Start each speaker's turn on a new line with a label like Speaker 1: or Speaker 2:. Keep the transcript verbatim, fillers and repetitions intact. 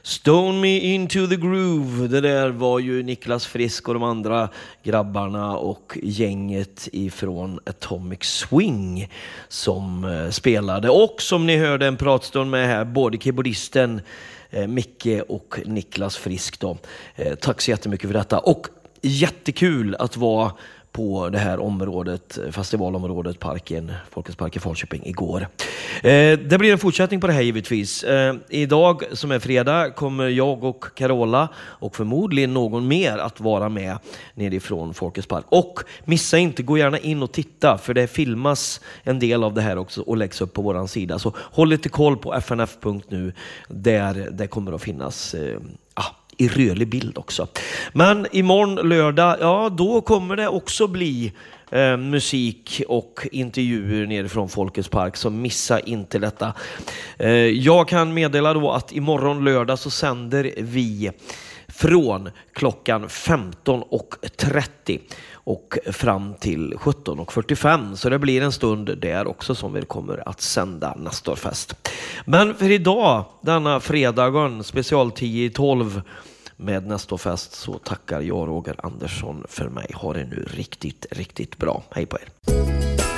Speaker 1: Stone Me Into The Groove. Det där var ju Niklas Frisk och de andra grabbarna och gänget ifrån Atomic Swing som spelade. Och som ni hörde en pratstund med här, både keyboardisten Micke och Niklas Frisk då. Tack så jättemycket för detta. Och jättekul att vara på det här området, festivalområdet, parken, Folkets park i Falköping igår. Eh, det blir en fortsättning på det här givetvis. Eh, idag som är fredag kommer jag och Carola och förmodligen någon mer att vara med nerifrån Folkets park. Och missa inte, gå gärna in och titta för det filmas en del av det här också och läggs upp på våran sida. Så håll lite koll på f n f punkt nu där det kommer att finnas eh, ah, i rörlig bild också. Men imorgon lördag, ja då kommer det också bli eh, musik och intervjuer nerifrån Folkets park, så missa inte detta. Eh, jag kan meddela då att imorgon lördag så sänder vi från klockan femton och trettio och fram till sjutton och fyrtiofem, så det blir en stund där också som vi kommer att sända Nestorfest. Men för idag, denna fredagen, special tio i tolv med Nestorfest, så tackar jag Roger Andersson för mig. Ha det nu riktigt, riktigt bra. Hej på er.